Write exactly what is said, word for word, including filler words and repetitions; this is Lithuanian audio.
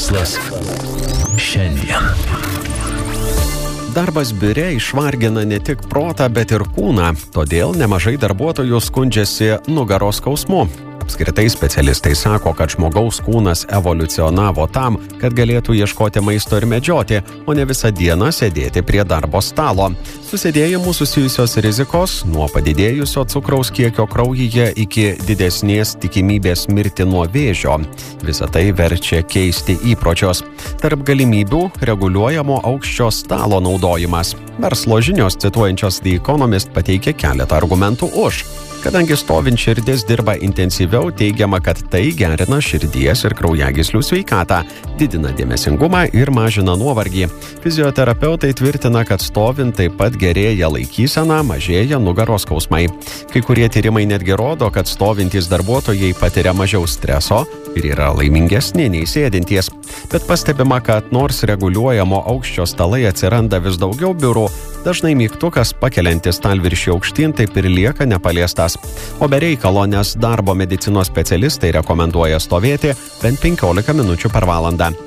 Verslas šiandien. Darbas biure išvargina ne tik protą, bet ir kūną, todėl nemažai darbuotojų skundžiasi nugaros skausmu. Apskritai specialistai sako, kad žmogaus kūnas evoliucionavo tam, kad galėtų ieškoti maisto ir medžioti, o ne visą dieną sėdėti prie darbo stalo. Su sėdėjimu susijusios rizikos, nuo padidėjusio cukraus kiekio kraujyje iki didesnės tikimybės mirti nuo vėžio. Visą tai verčia keisti įpročius. Tarp galimybių reguliuojamo aukščio stalo naudojimas. Verslo žinios cituojančios The Economist pateikia keletą argumentų už. Kadangi stovint širdis dirba intensyviau, teigiama, kad tai gerina širdies ir kraujagyslių sveikatą, didina dėmesingumą ir mažina nuovargį. Fizioterapeutai tvirtina, kad stovint taip pat gerėja laikysena, mažėja nugaros skausmai. Kai kurie tyrimai netgi rodo, kad stovintys darbuotojai patiria mažiau streso ir yra laimingesni nei sėdintys. Bet pastebima, kad nors reguliuojamo aukščio stalai atsiranda vis daugiau biurų, dažnai mygtukas pakeliantis stalviršį aukštyn taip ir lieka nepaliestas. O be reikalo, nes darbo medicinos specialistai rekomenduoja stovėti bent penkiolika minučių per valandą.